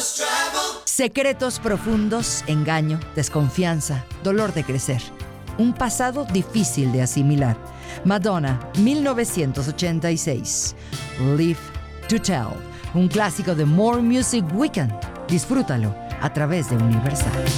Secretos profundos, engaño, desconfianza, dolor de crecer. Un pasado difícil de asimilar. Madonna, 1986. Live to Tell. Un clásico de More Music Weekend. Disfrútalo a través de Universal.